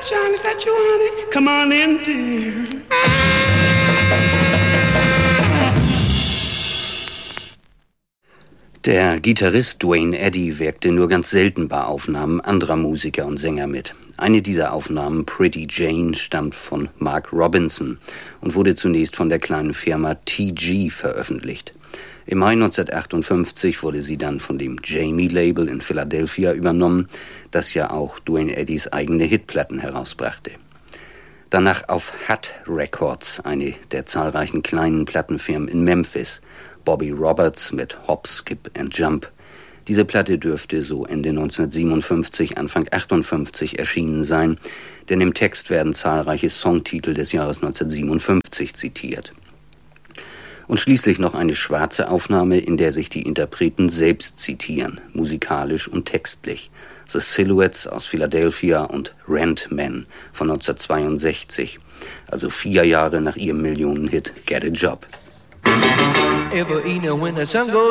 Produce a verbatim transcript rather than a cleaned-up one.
Johnny, is that you, honey? Come on in, dear. Der Gitarrist Duane Eddy wirkte nur ganz selten bei Aufnahmen anderer Musiker und Sänger mit. Eine dieser Aufnahmen, Pretty Jane, stammt von Mark Robinson und wurde zunächst von der kleinen Firma T G veröffentlicht. Im Mai neunzehnhundertachtundfünfzig wurde sie dann von dem Jamie-Label in Philadelphia übernommen, das ja auch Duane Eddys eigene Hitplatten herausbrachte. Danach auf Hut Records, eine der zahlreichen kleinen Plattenfirmen in Memphis, Bobby Roberts mit Hop, Skip and Jump. Diese Platte dürfte so Ende neunzehnhundertsiebenundfünfzig, Anfang achtundfünfzig erschienen sein, denn im Text werden zahlreiche Songtitel des Jahres neunzehnhundertsiebenundfünfzig zitiert. Und schließlich noch eine schwarze Aufnahme, in der sich die Interpreten selbst zitieren, musikalisch und textlich. The Silhouettes aus Philadelphia und Rent Man von neunzehnhundertzweiundsechzig, also vier Jahre nach ihrem Millionenhit Get a Job. Every evening when the sun goes